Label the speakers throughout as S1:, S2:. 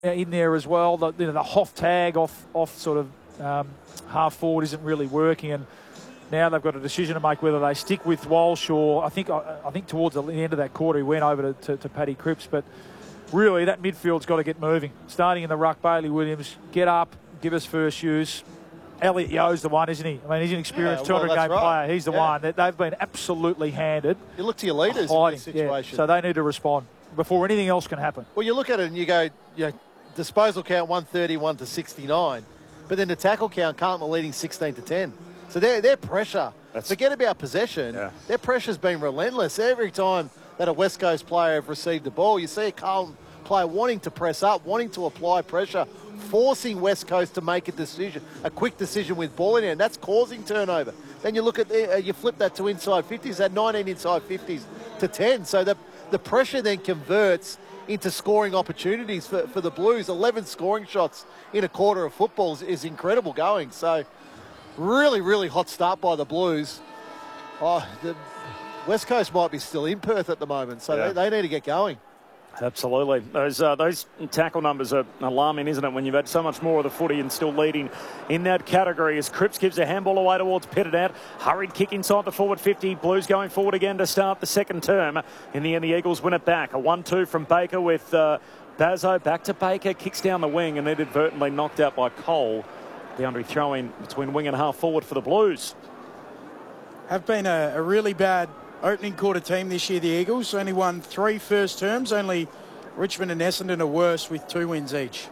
S1: in there as well. The Hoff tag off sort of half forward isn't really working, and now they've got a decision to make whether they stick with Walsh or I think towards the end of that quarter he went over to Paddy Cripps, but really that midfield's got to get moving. Starting in the ruck, Bailey Williams, get up, give us first use. Elliot Yeo's the one, isn't he? I mean, he's an experienced 200-game player. He's the one. They've been absolutely handed.
S2: You look to your leaders in this situation.
S1: So they need to respond before anything else can happen.
S2: Well, you look at it and you go, disposal count 131 to 69, but then the tackle count, Carlton leading 16 to 10. So their pressure, forget about possession, their pressure's been relentless. Every time that a West Coast player have received the ball, you see a Carlton player wanting to press up, wanting to apply pressure, forcing West Coast to make a quick decision with ball in there, and that's causing turnover. Then you look at, you flip that to inside 50s, that 19 inside 50s to 10. So the pressure then converts into scoring opportunities for the Blues. 11 scoring shots in a quarter of football is incredible going. So really, really hot start by the Blues. The West Coast might be still in Perth at the moment, so they need to get going.
S3: Absolutely. Those tackle numbers are alarming, isn't it, when you've had so much more of the footy and still leading in that category as Cripps gives a handball away towards Pittonet. Hurried kick inside the forward 50. Blues going forward again to start the second term. In the end, the Eagles win it back. A 1-2 from Baker with Bazzo back to Baker. Kicks down the wing and inadvertently knocked out by Cole. Boundary throw-in between wing and half forward for the Blues.
S4: Have been a really bad opening quarter team this year, the Eagles. Only won 3 first terms. Only Richmond and Essendon are worse with 2 wins each.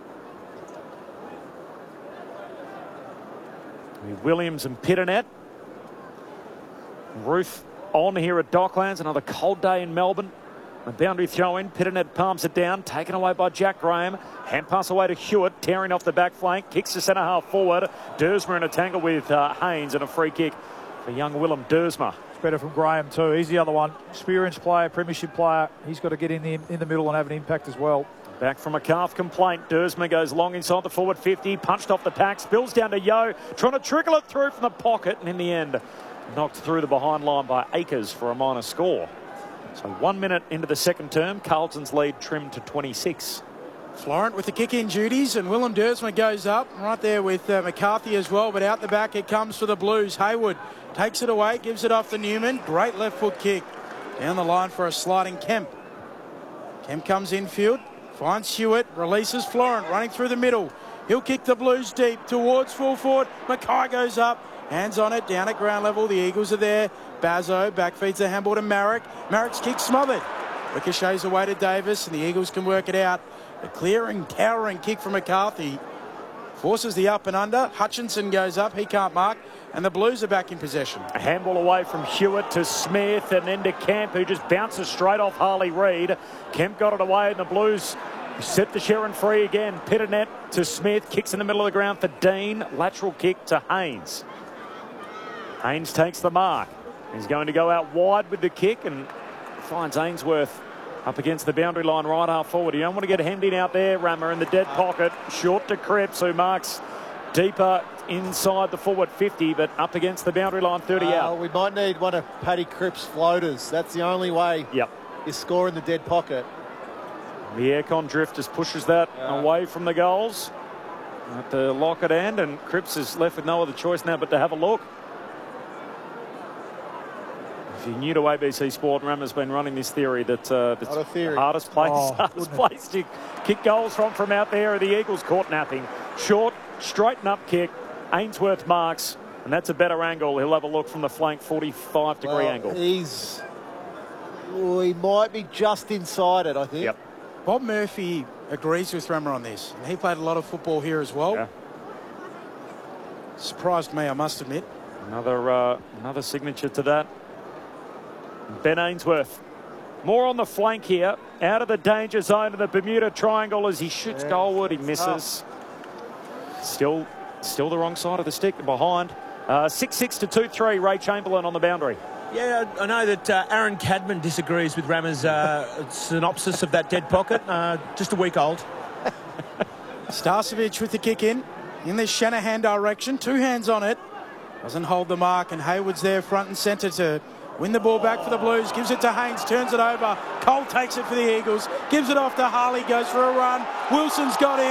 S3: Williams and Pittonet. Ruth on here at Docklands. Another cold day in Melbourne. A boundary throw-in. Pittonet palms it down. Taken away by Jack Graham. Hand pass away to Hewitt. Tearing off the back flank. Kicks to centre half forward. Dersma in a tangle with Haynes, and a free kick for young Willem Dersma.
S1: Better from Graham too. He's the other one. Experienced player, premiership player. He's got to get in the middle and have an impact as well.
S3: Back from a calf complaint. Dersma goes long inside the forward 50. Punched off the pack. Spills down to Yeo. Trying to trickle it through from the pocket. And in the end, knocked through the behind line by Akers for a minor score. So 1 minute into the second term. Carlton's lead trimmed to 26.
S4: Florent with the kick-in duties, and Willem Dersma goes up right there with McCarthy as well, but out the back it comes for the Blues. Hayward takes it away, gives it off to Newman. Great left foot kick down the line for a sliding Kemp. Kemp comes infield, finds Hewitt, releases Florent running through the middle. He'll kick the Blues deep towards full forward. Mackay goes up, hands on it, down at ground level. The Eagles are there. Bazzo back feeds the handball to Marek. Marek's kick smothered. Ricochets away to Davis, and the Eagles can work it out. A clear and towering kick from McCarthy forces the up and under. Hutchinson goes up, he can't mark, and the Blues are back in possession.
S3: A handball away from Hewitt to Smith and then to Kemp, who just bounces straight off Harley Reid. Kemp got it away, and the Blues set the Sherrin free again. Pittonet to Smith, kicks in the middle of the ground for Dean. Lateral kick to Haynes. Haynes takes the mark. He's going to go out wide with the kick and finds Ainsworth up against the boundary line right half forward. You don't want to get hemmed in out there. Rammer in the dead pocket. Short to Cripps, who marks deeper inside the forward 50, but up against the boundary line 30 out.
S2: We might need one of Paddy Cripps' floaters. That's the only way you score in the dead pocket.
S3: The aircon drift just pushes that away from the goals at the Lockett end, and Cripps is left with no other choice now but to have a look. If you're new to ABC Sport, Rammer's been running this theory that the hardest place to kick goals from out there are the Eagles caught napping. Short, straighten up kick. Ainsworth marks, and that's a better angle. He'll have a look from the flank, 45-degree angle.
S2: He might be just inside it, I think.
S3: Yep.
S4: Bob Murphy agrees with Rammer on this. He played a lot of football here as well.
S3: Yeah.
S4: Surprised me, I must admit.
S3: Another signature to that. Ben Ainsworth. More on the flank here. Out of the danger zone of the Bermuda Triangle as he shoots goalward. He misses. Still the wrong side of the stick behind. 6-6 to 2-3. Ray Chamberlain on the boundary.
S5: Yeah, I know that Aaron Cadman disagrees with Rammer's synopsis of that dead pocket. Just a week old.
S4: Starcevic with the kick in the Shanahan direction. 2 hands on it. Doesn't hold the mark, and Hayward's there front and centre to Win the ball back for the Blues. Gives it to Haynes. Turns it over. Cole takes it for the Eagles. Gives it off to Harley. Goes for a run. Wilson's got him.